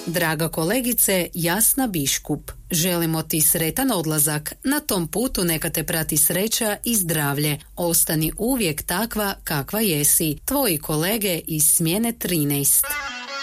Draga kolegice Jasna Biškup, želimo ti sretan odlazak. Na tom putu neka te prati sreća i zdravlje. Ostani uvijek takva kakva jesi. Tvoji kolege iz smjene 13.